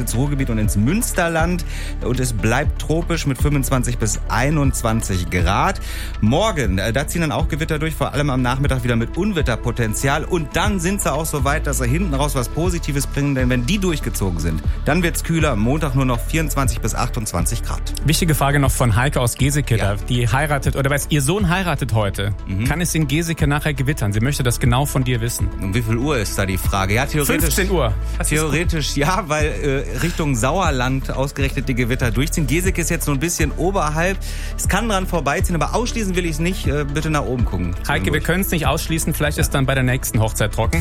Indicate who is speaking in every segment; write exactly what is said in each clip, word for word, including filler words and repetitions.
Speaker 1: ins Ruhrgebiet und ins Münsterland. Und es bleibt tropisch mit fünfundzwanzig bis einundzwanzig Grad. Morgen, da ziehen dann auch Gewitter durch, vor allem am Nachmittag wieder mit Unwetterpotenzial. Und dann sind sie auch so weit, dass sie hinten raus was Positives bringen. Denn wenn die durchgezogen sind, dann wird's kühler. Am Montag nur noch vierundzwanzig bis achtundzwanzig Grad.
Speaker 2: Wichtige Frage noch von Heike aus Geseke.
Speaker 1: Ja.
Speaker 2: Die heiratet, oder weiß, ihr Sohn heiratet heute. Mhm. Kann es in Geseke nachher gewittern? Sie möchte das genau von dir wissen.
Speaker 1: Um wie viel Uhr ist da die Frage? Ja, theoretisch.
Speaker 2: fünfzehn Uhr.
Speaker 1: Theoretisch ja, weil äh, Richtung Sauerland ausgerechnet die Gewitter durchziehen. Geseke ist jetzt so ein bisschen oberhalb. Es kann dran vorbeiziehen, aber ausschließen will ich es nicht. Äh, bitte nach oben gucken.
Speaker 2: Heike, wir können es nicht ausschließen. Vielleicht ist dann bei der nächsten Hochzeit trocken.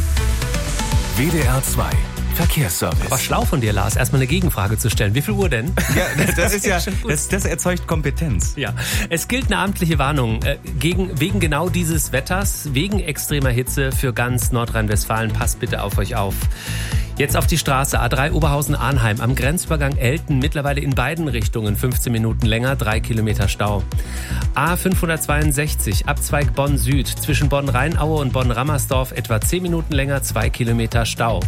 Speaker 3: W D R zwei Verkehrsservice.
Speaker 4: War schlau von dir, Lars, erstmal eine Gegenfrage zu stellen. Wie viel Uhr denn?
Speaker 1: Ja, das, das ist ja, das, das erzeugt Kompetenz.
Speaker 4: Ja, es gilt eine amtliche Warnung äh, gegen, wegen genau dieses Wetters, wegen extremer Hitze für ganz Nordrhein-Westfalen. Passt bitte auf euch auf. Jetzt auf die Straße A drei Oberhausen-Arnheim am Grenzübergang Elten, mittlerweile in beiden Richtungen fünfzehn Minuten länger, drei Kilometer Stau. A fünfhundertzweiundsechzig Abzweig Bonn Süd zwischen Bonn-Rheinaue und Bonn-Rammersdorf etwa zehn Minuten länger, zwei Kilometer Stau.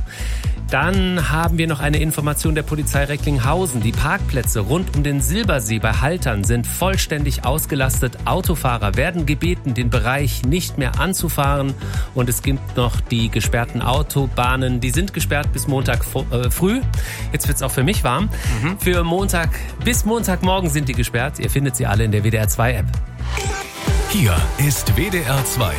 Speaker 4: Dann haben wir noch eine Information der Polizei Recklinghausen. Die Parkplätze rund um den Silbersee bei Haltern sind vollständig ausgelastet. Autofahrer werden gebeten, den Bereich nicht mehr anzufahren. Und es gibt noch die gesperrten Autobahnen. Die sind gesperrt bis Montag äh, früh. Jetzt wird's auch für mich warm. Mhm. Für Montag bis Montagmorgen sind die gesperrt. Ihr findet sie alle in der W D R zwei App.
Speaker 3: Hier ist W D R zwei.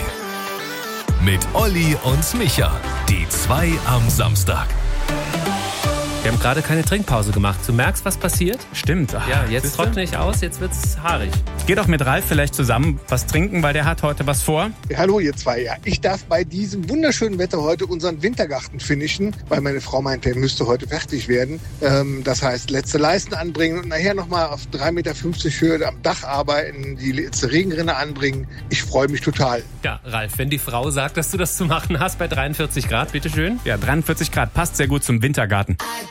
Speaker 3: Mit Olli und Micha. Die zwei am Samstag.
Speaker 4: Wir haben gerade keine Trinkpause gemacht. Du merkst, was passiert?
Speaker 2: Stimmt. Ach,
Speaker 4: Ja, jetzt trockne ich aus, jetzt wird's haarig.
Speaker 2: Geht auch mit Ralf vielleicht zusammen was trinken, weil der hat heute was vor.
Speaker 5: Ja, hallo ihr zwei. Ja, ich darf bei diesem wunderschönen Wetter heute unseren Wintergarten finishen, weil meine Frau meinte, er müsste heute fertig werden. Ähm, das heißt, letzte Leisten anbringen und nachher nochmal auf drei Meter fünfzig Höhe am Dach arbeiten, die letzte Regenrinne anbringen. Ich freue mich total.
Speaker 4: Ja, Ralf, wenn die Frau sagt, dass du das zu machen hast bei dreiundvierzig Grad, bitteschön.
Speaker 2: Ja, dreiundvierzig Grad passt sehr gut zum Wintergarten.
Speaker 6: I